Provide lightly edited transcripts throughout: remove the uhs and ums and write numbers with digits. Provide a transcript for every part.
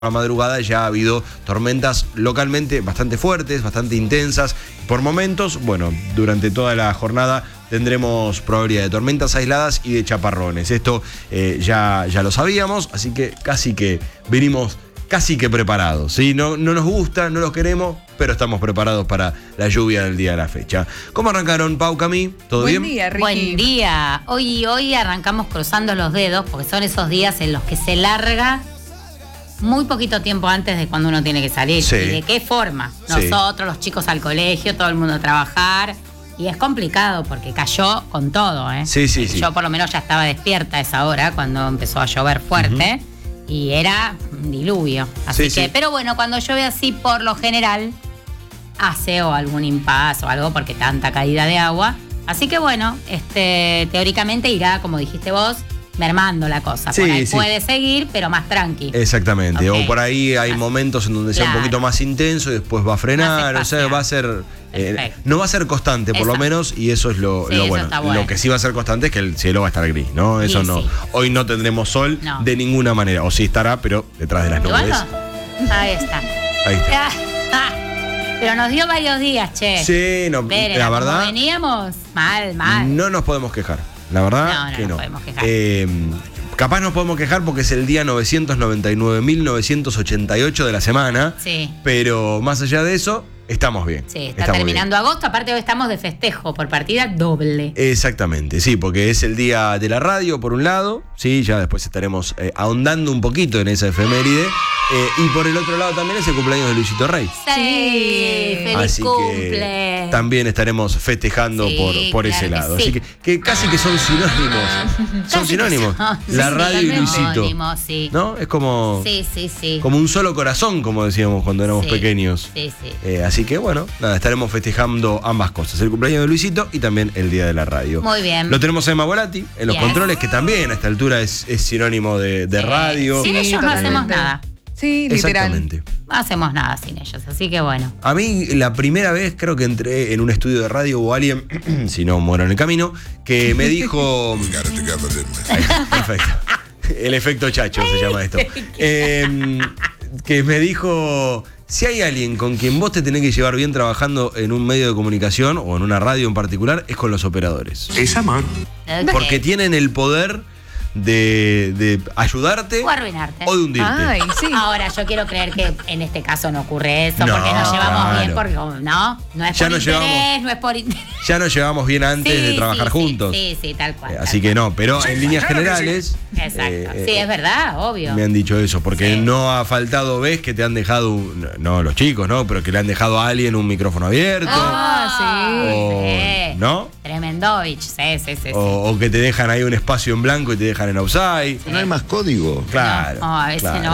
la madrugada ya ha habido tormentas localmente bastante fuertes, bastante intensas. Por momentos, bueno, durante toda la jornada tendremos probabilidad de tormentas aisladas y de chaparrones. Esto ya lo sabíamos, así que casi que venimos casi que preparados, ¿sí? No nos gusta, no los queremos, pero estamos preparados para la lluvia del día de la fecha. ¿Cómo arrancaron, Pau, Cami? ¿Todo bien? Buen día, Ricky. Buen día. Hoy arrancamos cruzando los dedos porque son esos días en los que se larga muy poquito tiempo antes de cuando uno tiene que salir. Sí. ¿Y de qué forma? Nosotros, los chicos al colegio, todo el mundo a trabajar. Y es complicado porque cayó con todo, ¿eh? Sí. Yo por lo menos ya estaba despierta a esa hora cuando empezó a llover fuerte. Y era un diluvio. Así que, pero bueno, cuando llueve así, por lo general, hace o algún impasse o algo porque tanta caída de agua. Así que bueno, teóricamente irá, como dijiste vos, mermando la cosa. Sí, por ahí sí. puede seguir, pero más tranqui. Exactamente. Ok. O por ahí hay momentos en donde sea un Claro. poquito más intenso y después va a frenar. Más O sea, espaciado. va a ser. Perfecto. No va a ser constante, por lo Exacto. menos, y eso es lo Sí, eso bueno. está bueno. Lo que sí va a ser constante es que el cielo va a estar gris, ¿no? Eso Sí, no. sí. Hoy no tendremos sol de ninguna manera. O sí estará, pero detrás de las Igual nubes. no. Ahí está. Ahí está. Pero nos dio varios días, che. Sí, no, Esperen, la como verdad. veníamos mal. No nos podemos quejar. La verdad No que no. nos podemos quejar. Capaz nos podemos quejar porque es el día 999.988 de la semana. Sí. Pero más allá de eso, estamos bien. Sí, está Estamos terminando agosto. Aparte, hoy estamos de festejo por partida doble. Exactamente, sí, porque es el día de la radio, por un lado, sí, ya después estaremos ahondando un poquito en esa efeméride, y por el otro lado también es el cumpleaños de Luisito Rey. Sí, feliz Así cumple. que también estaremos festejando Sí, por claro ese que lado. sí. Así que casi que son sinónimos. Son Casi que sinónimos. son, La sí, radio y totalmente Luisito. sinónimos, sí. ¿No? Es como, Sí. como un solo corazón, como decíamos cuando éramos Sí, pequeños. Sí. Así que bueno, nada, estaremos festejando ambas cosas, el cumpleaños de Luisito y también el día de la radio. Muy bien. Lo tenemos a Emma Volati en los Yes. controles, que también a esta altura es sinónimo de radio. Sin ellos no totalmente. hacemos nada. Sí, literal. Exactamente. No hacemos nada sin ellos, así que bueno. A mí la primera vez creo que entré en un estudio de radio hubo alguien, si no muero en el camino, que me dijo... Perfecto. El efecto chacho se llama esto. Que me dijo... Si hay alguien con quien vos te tenés que llevar bien trabajando en un medio de comunicación o en una radio en particular, es con los operadores. Porque tienen el poder de ayudarte O arruinarte. o de hundirte. Ay, sí. Ahora, yo quiero creer que en este caso no ocurre eso, No, porque nos llevamos claro. bien, porque no es Ya por nos interés, llevamos- no es por interés. Ya nos llevamos bien antes de trabajar juntos. Sí, tal cual. Así que no, pero en líneas generales. Exacto. Sí, es verdad, obvio. Me han dicho eso, porque Sí. no ha faltado vez que te han dejado, no los chicos, ¿no? Pero que le han dejado a alguien un micrófono abierto. sí. ¿No? Tremendovich, sí. O que te dejan ahí un espacio en blanco y te dejan en offside. No hay más código. Claro. No, a veces claro. no.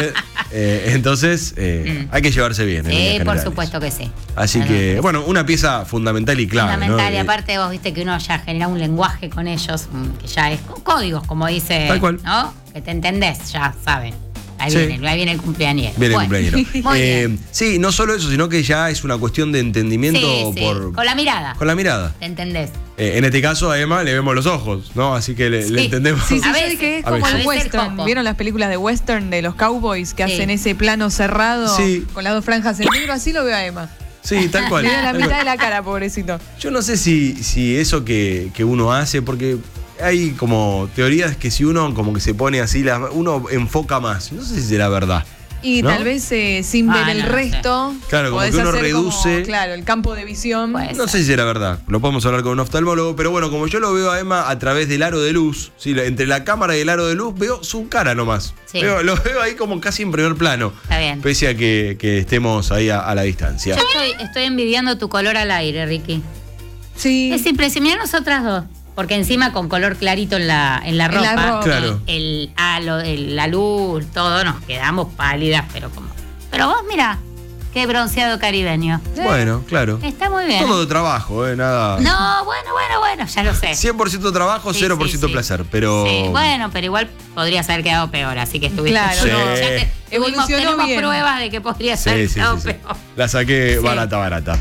Entonces hay que llevarse bien. en líneas Sí, por generales. supuesto que sí. Así que, bueno, una pieza fundamental y clave. Fundamental, ¿no? y aparte vos viste que uno ya genera un lenguaje con ellos, que ya es códigos, como dice, Tal cual. ¿no? Que te entendés, ya saben. Ahí Sí. viene el cumpleañero. Viene Bueno, el cumpleañero. Muy bien. Sí, no solo eso, sino que ya es una cuestión de entendimiento Sí, por. con la mirada. Con la mirada. ¿Te entendés? En este caso, a Emma le vemos los ojos, ¿no? Así que le Sí. entendemos. Sí, A yo veces. dije es A como veces. el A veces el western. coco. ¿Vieron las películas de western de los cowboys que Sí. hacen ese plano cerrado Sí. con las dos franjas en negro? Así lo veo a Emma. Sí, tal cual. Le da la tal mitad cual. de la cara, pobrecito. Yo no sé si eso que uno hace, porque hay como teorías que si uno como que se pone así, uno enfoca más. No sé si será verdad. Y ¿No? tal vez sin ver el no sé. resto. Claro, como podés que uno hacer reduce- claro, el campo de visión. Pues. No sé si será verdad. Lo podemos hablar con un oftalmólogo, pero bueno, como yo lo veo a Emma a través del aro de luz, ¿sí? Entre la cámara y el aro de luz, veo su cara nomás. Sí. Lo veo ahí como casi en primer plano. Está bien. Pese a que estemos ahí a la distancia. Yo estoy envidiando tu color al aire, Ricky. Sí. Es impresionante nosotras dos. Porque encima con color clarito en la ropa. ropa. Claro. El halo, la luz, todo, nos quedamos pálidas, pero como. Pero vos, mira, qué bronceado caribeño. Bueno, claro. Está muy bien. Todo de trabajo, nada. No, bueno, ya lo sé. 100% trabajo, Sí, 0% sí. placer, pero... Sí, bueno, pero igual podrías haber quedado peor, así que estuviste. Claro, Sí. no. Evolucionó tenemos bien. pruebas de que podría Sí, haber sí, quedado sí, sí. peor. La saqué Sí. barata.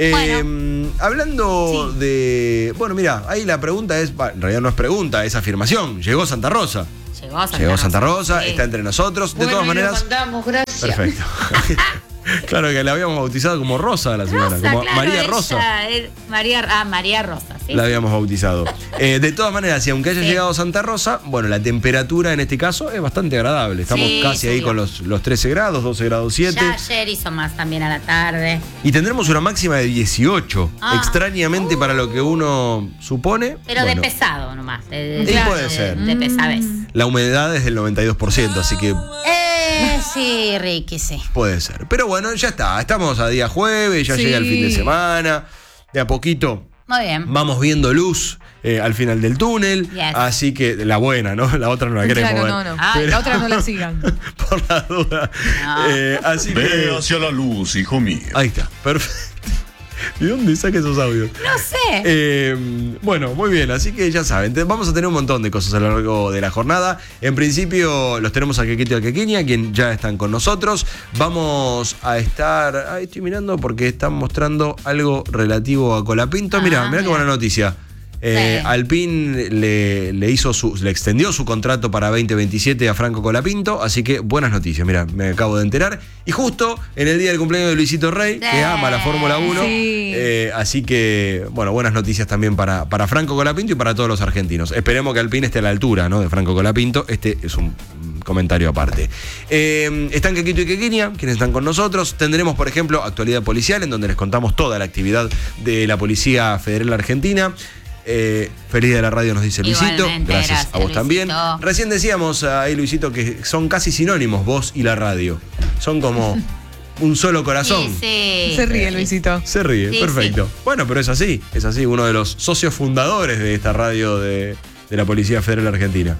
Hablando de... Bueno, mira, ahí la pregunta es... En realidad no es pregunta, es afirmación. Llegó Santa Rosa. Llegó Santa Rosa, sí. Está entre nosotros. De todas maneras. Mandamos, gracias. Perfecto. Claro que la habíamos bautizado como Rosa a la señora, como claro, María Rosa. María Rosa, sí. La habíamos bautizado. De todas maneras, y aunque haya Sí. llegado Santa Rosa, bueno, la temperatura en este caso es bastante agradable. Estamos Sí, casi ahí subió. con los 13 grados, 12 grados 7. Ya ayer hizo más también a la tarde. Y tendremos una máxima de 18. Ah. Extrañamente para lo que uno supone. Pero bueno, de pesado nomás. Sí, puede ser. De pesadez. la humedad es del 92%, así que Sí, Ricky, sí. puede ser. Pero bueno, ya está. Estamos a día jueves, ya Sí. llega el fin de semana. De a poquito Muy bien. vamos viendo luz al final del túnel. Yes. Así que la buena, ¿no? La otra no la queremos Claro, ver. no. Ah, La otra no la sigan. Por la duda. No. Así Ve que. hacia la luz, hijo mío. Ahí está. Perfecto. ¿De dónde saca esos audios? No sé. Bueno, muy bien, así que ya saben, vamos a tener un montón de cosas a lo largo de la jornada. En principio los tenemos a Quequito y a Quequiña, quien ya están con nosotros. Vamos a estar, ahí estoy mirando porque están mostrando algo relativo a Colapinto. Mirá qué buena noticia. Alpine le extendió su contrato para 2027 a Franco Colapinto, así que buenas noticias, mira, me acabo de enterar. Y justo en el día del cumpleaños de Luisito Rey, que ama la Fórmula 1, Sí. así que, bueno, buenas noticias también para Franco Colapinto y para todos los argentinos. Esperemos que Alpine esté a la altura, ¿no?, de Franco Colapinto. Este es un comentario aparte. Están Quequito y Quequiña, quienes están con nosotros. Tendremos, por ejemplo, actualidad policial, en donde les contamos toda la actividad de la Policía Federal Argentina. Feliz de la radio, nos dice Luisito. Igualmente, Gracias a vos Luisito. también. Recién decíamos ahí, Luisito, que son casi sinónimos vos y la radio. Son como un solo corazón. Sí. Se ríe, Luisito. Se ríe, Sí, perfecto. sí. Bueno, pero es así, uno de los socios fundadores de esta radio de la Policía Federal Argentina.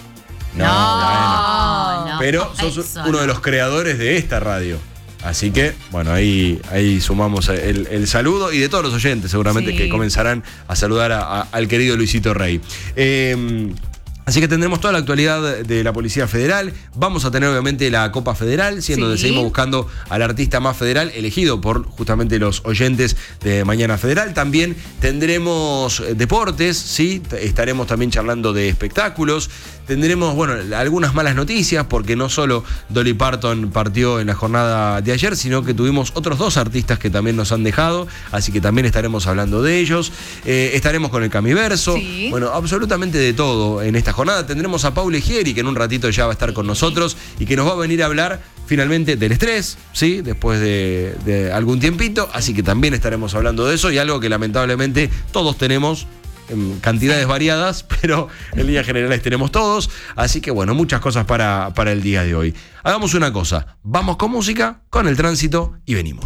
No. Pero sos eso uno no. de los creadores de esta radio. Así que, bueno, ahí sumamos el saludo y de todos los oyentes seguramente Sí. que comenzarán a saludar al querido Luisito Rey. Así que tendremos toda la actualidad de la Policía Federal. Vamos a tener obviamente la Copa Federal, siendo donde Sí. seguimos buscando al artista más federal, elegido por justamente los oyentes de Mañana Federal. También tendremos deportes, ¿sí? Estaremos también charlando de espectáculos. Tendremos, bueno, algunas malas noticias, porque no solo Dolly Parton partió en la jornada de ayer, sino que tuvimos otros 2 artistas que también nos han dejado, así que también estaremos hablando de ellos. Estaremos con el Camiverso. Sí. Bueno, absolutamente de todo en esta jornada. Tendremos a Paul Egieri, que en un ratito ya va a estar con nosotros y que nos va a venir a hablar finalmente del estrés, ¿sí? Después de algún tiempito, así que también estaremos hablando de eso, y algo que lamentablemente todos tenemos en cantidades variadas, pero en líneas generales tenemos todos, así que bueno, muchas cosas para el día de hoy. Hagamos una cosa, vamos con música, con el tránsito y venimos.